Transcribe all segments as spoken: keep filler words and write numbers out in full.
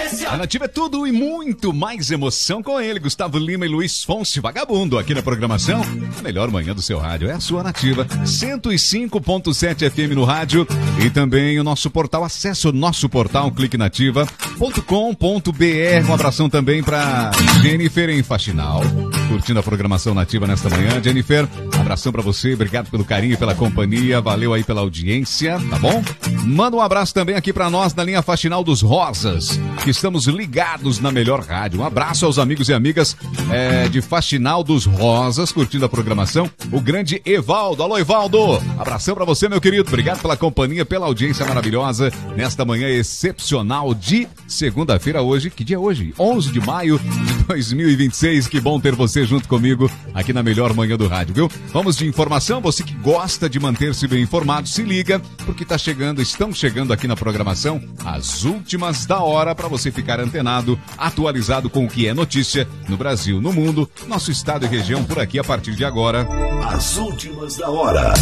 A Nativa é tudo e muito mais emoção com ele, Gustavo Lima e Luiz Fonsi, vagabundo, aqui na programação. A melhor manhã do seu rádio é a sua Nativa, cento e cinco ponto sete F M no rádio e também o nosso portal. Acesse o nosso portal, clique nativa ponto com ponto b r. Um abração também para Jennifer em Faxinal, curtindo a programação Nativa nesta manhã. Jennifer, abração para você, obrigado pelo carinho e pela companhia, valeu aí pela audiência, tá bom? Manda um abraço também aqui para nós na linha Faxinal dos Rosas, que estamos ligados na melhor rádio. Um abraço aos amigos e amigas é, de Faxinal dos Rosas, curtindo a programação. O grande Evaldo. Alô, Evaldo. Abração pra você, meu querido. Obrigado pela companhia, pela audiência maravilhosa nesta manhã excepcional de segunda-feira hoje. Que dia é hoje? onze de maio de dois mil e vinte e seis. Que bom ter você junto comigo aqui na melhor manhã do rádio, viu? Vamos de informação. Você que gosta de manter-se bem informado, se liga, porque tá chegando, estão chegando aqui na programação as últimas da hora para você ficar antenado, atualizado com o que é notícia no Brasil, no mundo, nosso estado e região por aqui a partir de agora. As últimas da hora.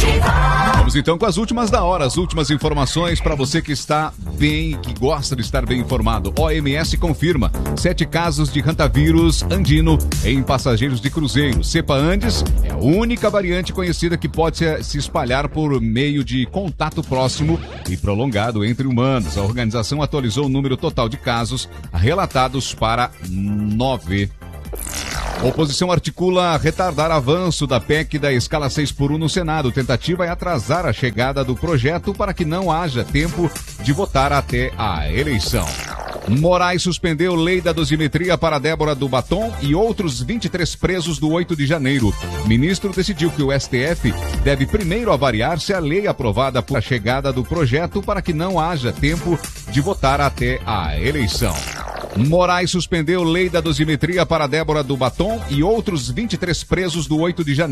Vamos então com as últimas da hora, as últimas informações para você que está bem, que gosta de estar bem informado. O M S confirma sete casos de hantavírus andino em passageiros de cruzeiro. Cepa Andes é a única variante conhecida que pode se, se espalhar por meio de contato próximo e prolongado entre humanos. A organização atualizou o número total de casos relatados para nove. A oposição articula retardar avanço da P E C da escala seis por um no Senado. Tentativa é atrasar a chegada do projeto para que não haja tempo de votar até a eleição. Moraes suspendeu lei da dosimetria para Débora do Batom e outros vinte e três presos do oito de janeiro. Ministro decidiu que o S T F deve primeiro avaliar se a lei aprovada por a chegada do projeto para que não haja tempo de votar até a eleição. Moraes suspendeu lei da dosimetria para Débora do Batom e outros vinte e três presos do oito de janeiro.